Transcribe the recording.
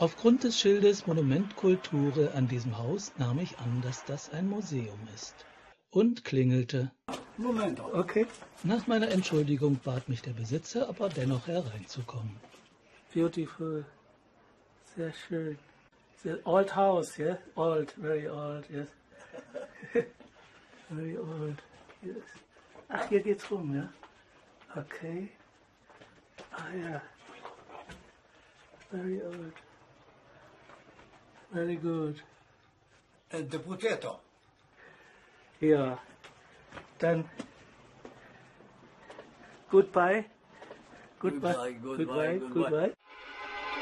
Aufgrund des Schildes Monument Kulture an diesem Haus nahm ich an, dass das ein Museum ist. Und klingelte. Moment. Okay. Nach meiner Entschuldigung bat mich der Besitzer, aber dennoch hereinzukommen. Beautiful. Sehr schön. The old house, yeah? Old, very old, yes. Very old, yes. Ach, hier geht's rum, ja? Okay. Ah ja. Very old. Very good. The potato. Ja. Dann goodbye. Goodbye. Goodbye, goodbye, goodbye. Goodbye.